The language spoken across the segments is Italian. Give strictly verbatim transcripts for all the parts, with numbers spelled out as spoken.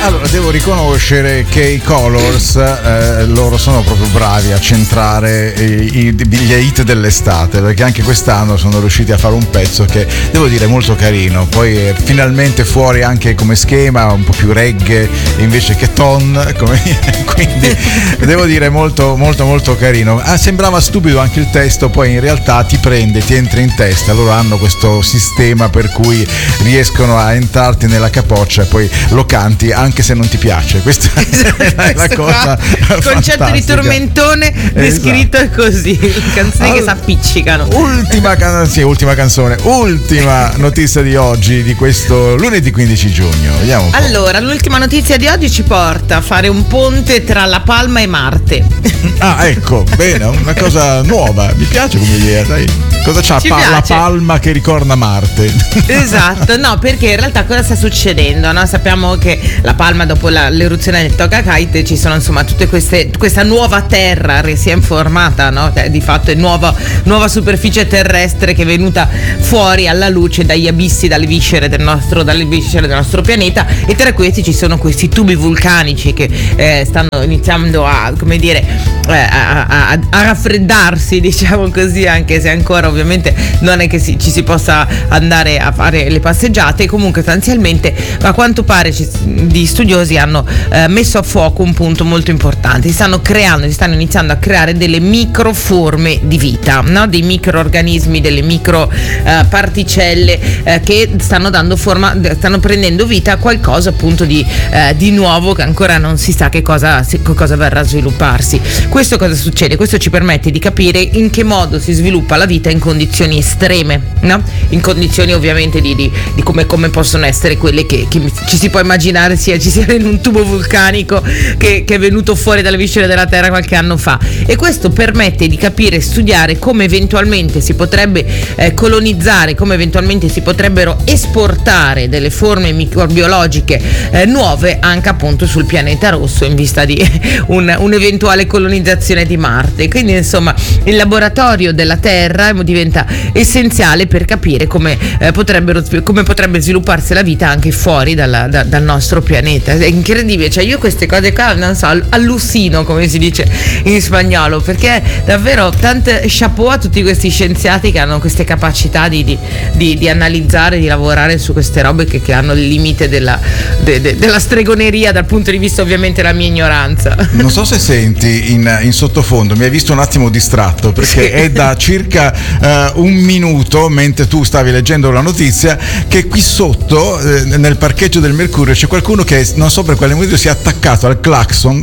Allora, devo riconoscere che i Colors, eh, loro sono proprio bravi a centrare i, i, gli hit dell'estate, perché anche quest'anno sono riusciti a fare un pezzo che devo dire molto carino. Poi è finalmente fuori anche come schema, un po' più reggae invece che ton, come, quindi devo dire molto molto molto carino. Ah, sembrava stupido anche il testo, poi in realtà ti prende, ti entra in testa. Loro hanno questo sistema per cui riescono a entrarti nella capoccia e poi lo canti anche se non ti piace. Questa è la cosa. Il concetto di tormentone descritto è così, canzoni allora, che s'appiccicano. Ultima, can- sì, ultima canzone, ultima notizia di oggi, di questo lunedì quindici giugno. Vediamo un po'. Allora, l'ultima notizia di oggi ci porta a fare un ponte tra La Palma e Marte. Ah, ecco, bene, una cosa nuova, mi piace come idea, dai. Cosa c'ha pa- La Palma che ricorda Marte? Esatto, no, perché in realtà cosa sta succedendo? No? Sappiamo che La Palma, dopo la, l'eruzione del Tocacayte, ci sono insomma tutte queste, questa nuova terra si è informata, no? Cioè, di fatto è nuova, nuova superficie terrestre che è venuta fuori alla luce dagli abissi, dalle viscere del nostro, dalle viscere del nostro pianeta, e tra questi ci sono questi tubi vulcanici che eh, stanno iniziando a, come dire, eh, a, a, a raffreddarsi, diciamo così, anche se ancora ovviamente non è che si, ci si possa andare a fare le passeggiate. Comunque sostanzialmente, a quanto pare, ci, di studiosi hanno eh, messo a fuoco un punto molto importante. Si stanno creando, si stanno iniziando a creare delle microforme di vita, no? Dei microorganismi, delle micro eh, particelle eh, che stanno dando forma, stanno prendendo vita a qualcosa appunto di, eh, di nuovo, che ancora non si sa che cosa, che cosa verrà a svilupparsi. Questo cosa succede? Questo ci permette di capire in che modo si sviluppa la vita in condizioni estreme, no? In condizioni ovviamente di, di, di come, come possono essere quelle che, che ci si può immaginare sia ci sia in un tubo vulcanico che, che è venuto fuori dalle viscere della Terra qualche anno fa. E questo permette di capire e studiare come eventualmente si potrebbe eh, colonizzare, come eventualmente si potrebbero esportare delle forme microbiologiche eh, nuove anche appunto sul pianeta rosso, in vista di un, un'eventuale colonizzazione di Marte. Quindi insomma il laboratorio della Terra diventa essenziale per capire come eh, potrebbero come potrebbe svilupparsi la vita anche fuori dalla, da, dal nostro pianeta. È incredibile, cioè io queste cose qua non so, allucino, come si dice in spagnolo, perché davvero tante chapeau a tutti questi scienziati che hanno queste capacità di, di, di, di analizzare, di lavorare su queste robe che, che hanno il limite della, de, de, della stregoneria, dal punto di vista ovviamente della mia ignoranza. Non so se senti in, in sottofondo, mi hai visto un attimo distratto perché sì. È da circa uh, un minuto, mentre tu stavi leggendo la notizia, che qui sotto eh, nel parcheggio del Mercurio c'è qualcuno che non so per quale motivo si è attaccato al clacson,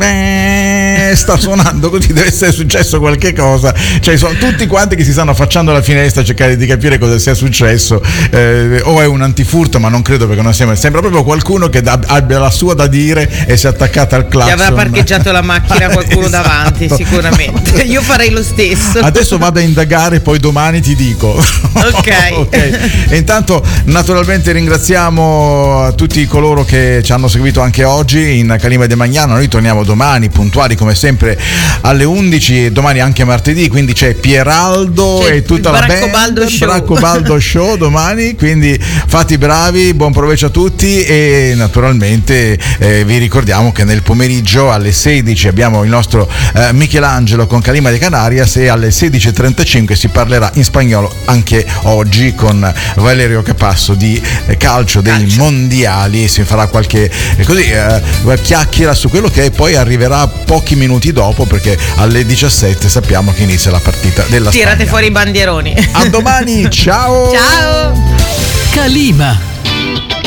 eh, sta suonando così, deve essere successo qualche cosa, cioè sono tutti quanti che si stanno affacciando alla finestra a cercare di capire cosa sia successo, eh, o è un antifurto, ma non credo, perché non sembra, sembra proprio qualcuno che da, abbia la sua da dire e si è attaccato al clacson. Gli avrà parcheggiato la macchina qualcuno esatto. davanti sicuramente. Io farei lo stesso. Adesso vado a indagare, poi domani ti dico. Ok. Okay. E intanto naturalmente ringraziamo tutti coloro che ci hanno seguito anche oggi in Calima de Magnano. Noi torniamo domani puntuali come sempre alle undici, e domani anche martedì, quindi c'è Pieraldo c'è e tutta la band Baldo Bracco Baldo Show domani, quindi fate i bravi, buon proveggio a tutti. E naturalmente eh, vi ricordiamo che nel pomeriggio alle sedici abbiamo il nostro eh, Michelangelo con Calima de Canarias, e alle sedici e trentacinque si parlerà in spagnolo anche oggi con Valerio Capasso di calcio, dei calcio. mondiali, e si farà qualche eh, così eh, chiacchiera su quello che poi arriverà pochi minuti dopo, perché alle diciassette sappiamo che inizia la partita della Tirate Spagna. fuori i bandieroni. A domani, ciao. Ciao. Calima.